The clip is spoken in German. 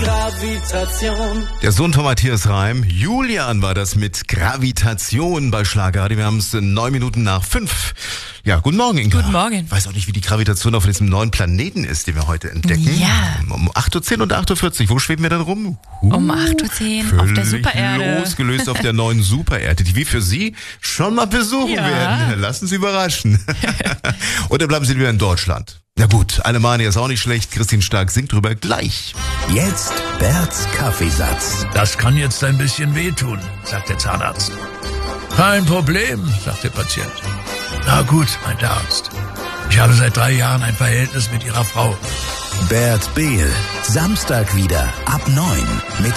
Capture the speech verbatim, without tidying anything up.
Gravitation. Der Sohn von Matthias Reim, Julian, war das mit Gravitation bei Schlager. Wir haben es neun Minuten nach fünf. Ja, guten Morgen, Inga. Guten Morgen. Ich weiß auch nicht, wie die Gravitation auf diesem neuen Planeten ist, den wir heute entdecken. Ja. Um acht Uhr zehn und acht Uhr vierzig. Wo schweben wir dann rum? Uh, Um acht Uhr zehn auf der Supererde. Losgelöst auf der neuen Supererde, die wir für Sie schon mal besuchen Ja. werden. Lassen Sie überraschen. Oder bleiben Sie lieber in Deutschland. Na gut, Alemannia ist auch nicht schlecht. Christine Stark singt drüber gleich. Jetzt Berts Kaffeesatz. Das kann jetzt ein bisschen wehtun, sagt der Zahnarzt. Kein Problem, sagt der Patient. Na gut, meint der Arzt. Ich habe seit drei Jahren ein Verhältnis mit Ihrer Frau. Bert Behl. Samstag wieder ab neun mit